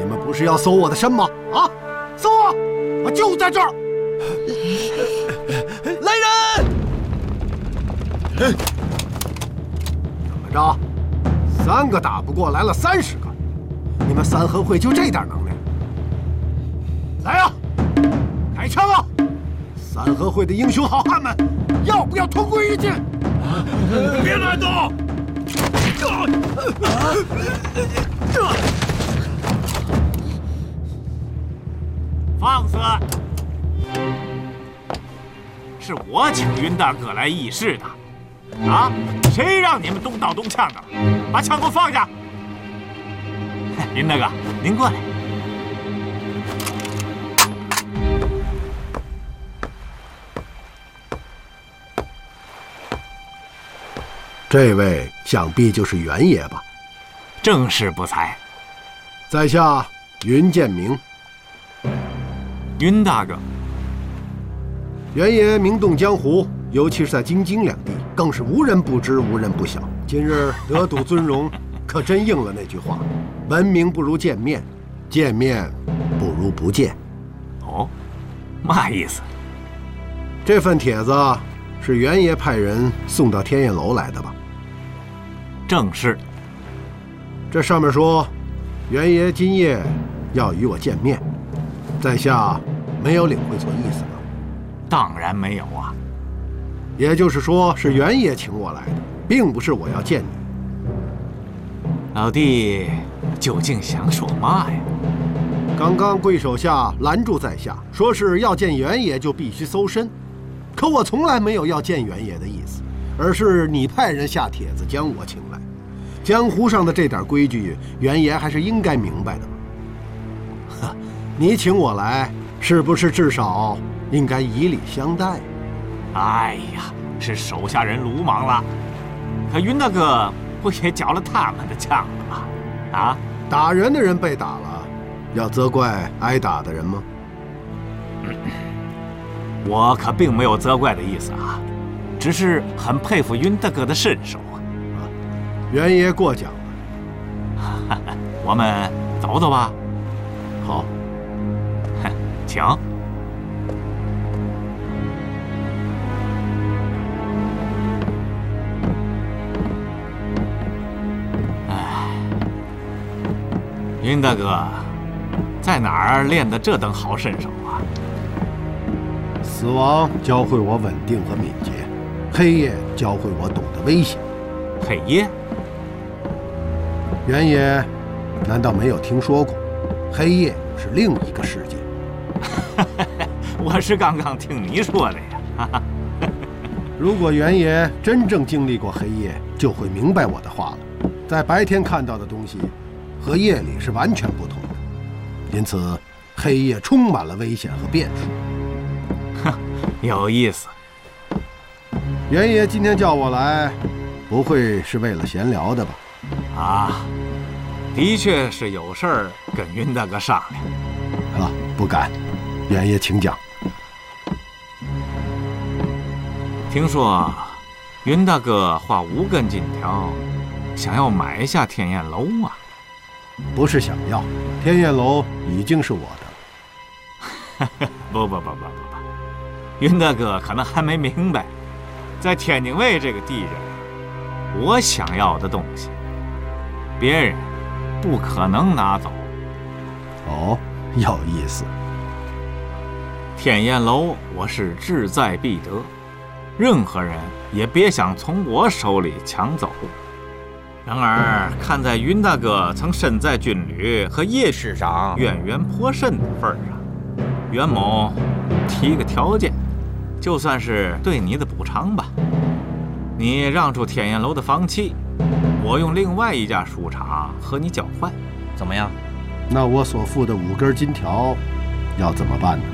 你们不是要搜我的身吗？啊，搜啊！我就在这儿。来人！怎么着？3个打不过，来了30个，你们三合会就这点能耐？来呀，开枪啊！三合会的英雄好汉们，要不要同归于尽？别乱动！ 放肆！是我请云大哥来议事的，啊？谁让你们动刀动枪的？把枪给我放下！云大哥，您过来。 这位想必就是袁爷吧？ 正是不才。 在下云建明。 云大哥， 袁爷名动江湖，尤其是在京津两地，更是无人不知，无人不晓。今日得睹尊容，可真应了那句话：闻名不如见面，见面不如不见。 哦，嘛意思？ 这份帖子是袁爷派人送到天燕楼来的吧？ 正是。 这上面说，袁爷今夜要与我见面，在下没有领会错意思吧？ 当然没有啊。 也就是说，是袁爷请我来的，并不是我要见你。 老弟究竟想说嘛呀？ 刚刚贵手下拦住在下，说是要见袁爷就必须搜身，可我从来没有要见袁爷的意思，而是你派人下帖子将我请来。江湖上的这点规矩，袁爷还是应该明白的吧？呵，你请我来，是不是至少应该以礼相待？ 哎呀，是手下人鲁莽了。可云大哥不也缴了他们的枪了吗？啊， 打人的人被打了，要责怪挨打的人吗？ 我可并没有责怪的意思啊，只是很佩服云大哥的身手啊。 袁爷过奖了。 我们走走吧。 好， 请。云大哥，在哪儿练的这等好身手啊？ 死亡教会我稳定和敏捷，黑夜教会我懂得危险。 黑夜？ 袁爷难道没有听说过，黑夜是另一个世界？ 我是刚刚听你说的呀。 如果袁爷真正经历过黑夜，就会明白我的话了。在白天看到的东西和夜里是完全不同的，因此黑夜充满了危险和变数。 哼，有意思。 袁爷今天叫我来，不会是为了闲聊的吧？ 啊，的确是有事儿跟云大哥商量。 啊，不敢。袁爷请讲。 听说云大哥花5根金条，想要买下天燕楼啊？ 不是想要，天燕楼已经是我的了。 不，云大哥可能还没明白，在天津卫这个地界，我想要的东西，别人不可能拿走。 哦，有意思。 天燕楼我是志在必得，任何人也别想从我手里抢走。然而，看在云大哥曾身在军旅和叶师长渊源颇深的份上，袁某提个条件，就算是对你的补偿吧。你让出天燕楼的房契，我用另外一家书场和你交换，怎么样？ 那我所付的5根金条要怎么办呢？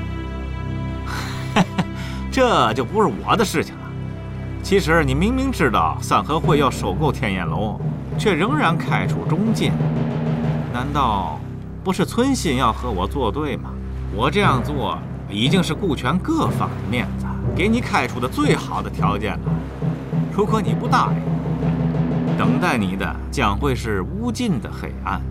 这就不是我的事情了。其实你明明知道三合会要收购天燕楼，却仍然开出中介，难道不是存心要和我作对吗？我这样做已经是顾全各方的面子，给你开出的最好的条件了。如果你不答应，等待你的将会是无尽的黑暗。